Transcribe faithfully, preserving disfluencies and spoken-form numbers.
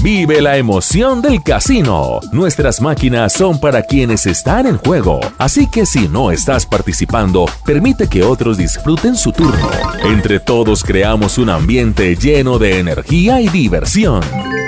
Vive la emoción del casino. Nuestras máquinas son para quienes están en juego, así que si no estás participando, permite que otros disfruten su turno. Entre todos creamos un ambiente lleno de energía y diversión.